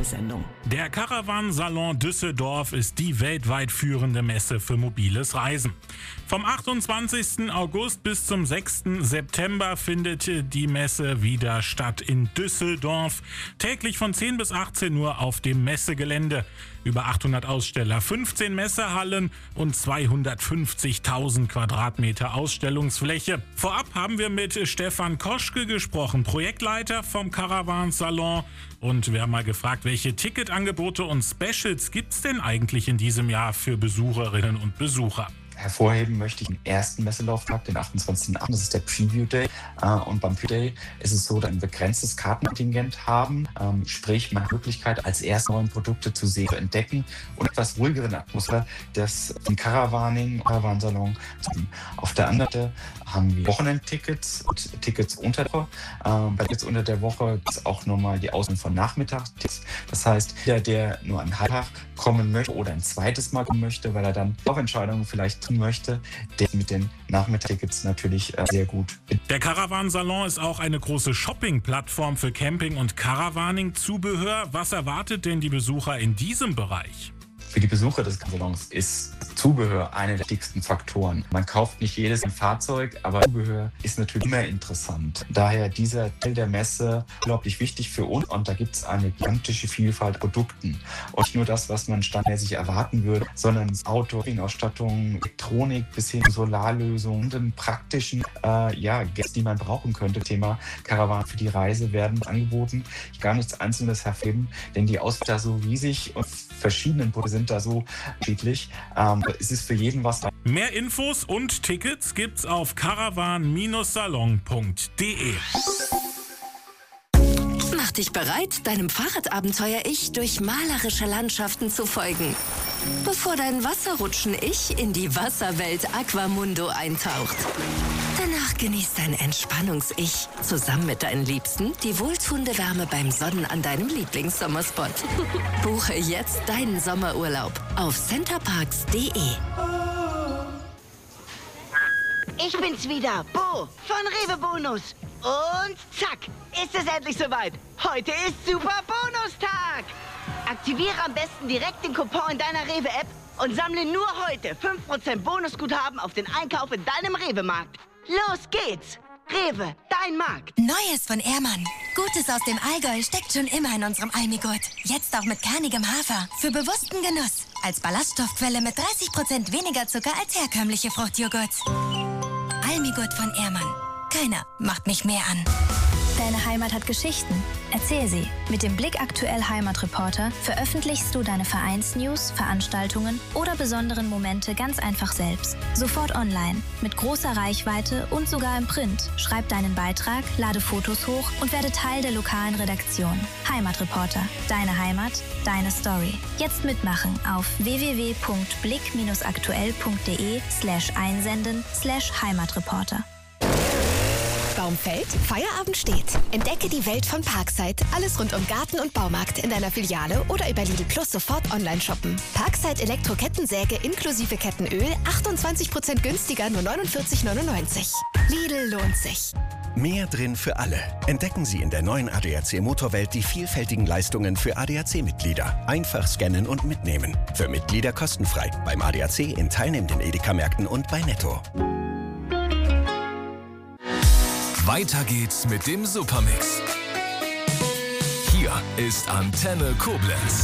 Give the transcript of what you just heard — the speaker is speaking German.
Sendung. Der Caravan-Salon Düsseldorf ist die weltweit führende Messe für mobiles Reisen. Vom 28. August bis zum 6. September findet die Messe wieder statt in Düsseldorf. Täglich von 10 bis 18 Uhr auf dem Messegelände. Über 800 Aussteller, 15 Messehallen und 250.000 Quadratmeter Ausstellungsfläche. Vorab haben wir mit Stefan Koschke gesprochen, Projektleiter vom Caravan-Salon. Und wir haben mal gefragt, welche Ticketangebote und Specials gibt es denn eigentlich in diesem Jahr für Besucherinnen und Besucher? Hervorheben möchte ich den ersten Messelauftag, den 28.8. Das ist der Preview Day. Und beim Preview Day ist es so, dass wir ein begrenztes Kartenkontingent haben. Sprich, man hat die Möglichkeit, als erste neue Produkte zu sehen, zu entdecken und etwas ruhigeren Atmosphäre des Caravan-Salon. Auf der anderen Seite haben wir Wochenendtickets und Tickets unter der Woche. Bei Tickets unter der Woche ist auch nochmal die Auswahl von Nachmittagstickets. Das heißt, jeder, der nur einen halben Tag kommen möchte oder ein zweites Mal kommen möchte, weil er dann Entscheidungen vielleicht tun möchte, der mit den Nachmittagstickets natürlich sehr gut. Der Caravan-Salon ist auch eine große Shopping-Plattform für Camping- und Caravaning-Zubehör. Was erwartet denn die Besucher in diesem Bereich? Für die Besucher des Salons ist Zubehör einer der wichtigsten Faktoren. Man kauft nicht jedes Fahrzeug, aber Zubehör ist natürlich immer interessant. Daher dieser Teil der Messe unglaublich wichtig für uns und da gibt es eine gigantische Vielfalt an Produkten. Und nicht nur das, was man standardmäßig erwarten würde, sondern Auto, Ausstattung, Elektronik bis hin zu Solarlösungen und den praktischen Gadgets, die man brauchen könnte. Thema Caravan für die Reise werden angeboten. Ich gar nichts Einzelnes hervorheben, denn die Auswahl da so riesig und verschiedenen Produkte sind da so unterschiedlich. Es ist für jeden was. Mehr Infos und Tickets gibt's auf caravan-salon.de. Mach dich bereit, deinem Fahrradabenteuer-Ich durch malerische Landschaften zu folgen. Bevor dein Wasserrutschen-Ich in die Wasserwelt Aquamundo eintaucht. Danach genießt dein Entspannungs-Ich zusammen mit deinen Liebsten die wohltuende Wärme beim Sonnen an deinem Lieblingssommerspot. Buche jetzt deinen Sommerurlaub auf centerparks.de. Ich bin's wieder, Bo von Rewe Bonus. Und zack, ist es endlich soweit. Heute ist Super Bonustag. Aktiviere am besten direkt den Coupon in deiner Rewe-App und sammle nur heute 5% Bonusguthaben auf den Einkauf in deinem Rewe-Markt. Los geht's! Rewe, dein Markt. Neues von Ehrmann. Gutes aus dem Allgäu steckt schon immer in unserem Almigurt. Jetzt auch mit kernigem Hafer. Für bewussten Genuss. Als Ballaststoffquelle mit 30% weniger Zucker als herkömmliche Fruchtjoghurts. Almigurt von Ehrmann. Keiner macht mich mehr an. Deine Heimat hat Geschichten. Erzähl sie. Mit dem Blick aktuell Heimatreporter veröffentlichst du deine Vereinsnews, Veranstaltungen oder besonderen Momente ganz einfach selbst. Sofort online, mit großer Reichweite und sogar im Print. Schreib deinen Beitrag, lade Fotos hoch und werde Teil der lokalen Redaktion. Heimatreporter. Deine Heimat, deine Story. Jetzt mitmachen auf www.blick-aktuell.de/einsenden/Heimatreporter. Baum fällt, Feierabend steht. Entdecke die Welt von Parkside. Alles rund um Garten und Baumarkt in deiner Filiale oder über Lidl Plus sofort online shoppen. Parkside Elektro-Kettensäge inklusive Kettenöl 28% günstiger, nur 49,99. Lidl lohnt sich. Mehr drin für alle. Entdecken Sie in der neuen ADAC Motorwelt die vielfältigen Leistungen für ADAC-Mitglieder. Einfach scannen und mitnehmen. Für Mitglieder kostenfrei. Beim ADAC in teilnehmenden Edeka-Märkten und bei Netto. Weiter geht's mit dem Supermix. Hier ist Antenne Koblenz.